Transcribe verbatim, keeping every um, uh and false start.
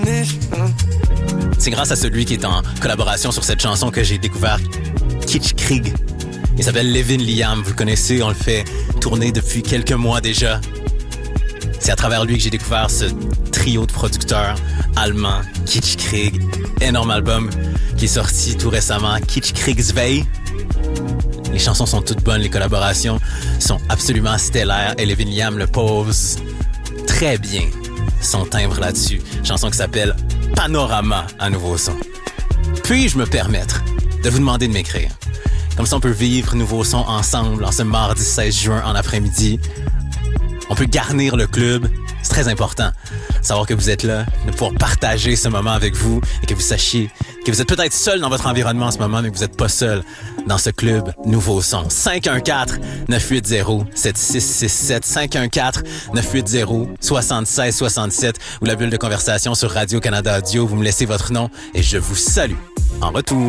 C'est grâce à celui qui est en collaboration sur cette chanson que j'ai découvert Kitschkrieg. Il s'appelle Levin Liam, vous le connaissez, on le fait tourner depuis quelques mois déjà. C'est à travers lui que j'ai découvert ce trio de producteurs allemands, Kitschkrieg, énorme album qui est sorti tout récemment, Kitschkriegsvei. Les chansons sont toutes bonnes, les collaborations sont absolument stellaires et Levin Liam le pose très bien, son timbre là-dessus. Chanson qui s'appelle Panorama à Nouveau Son. Puis-je me permettre de vous demander de m'écrire? Comme ça, on peut vivre Nouveau Son ensemble en ce mardi seize juin en après-midi. On peut garnir le club. C'est très important de savoir que vous êtes là, de pouvoir partager ce moment avec vous et que vous sachiez que vous êtes peut-être seul dans votre environnement en ce moment, mais que vous n'êtes pas seul dans ce club Nouveau Son. cinq un quatre neuf huit zéro sept six six sept cinq un quatre neuf huit zéro sept six six sept ou la bulle de conversation sur Radio-Canada Audio. Vous me laissez votre nom et je vous salue. En retour.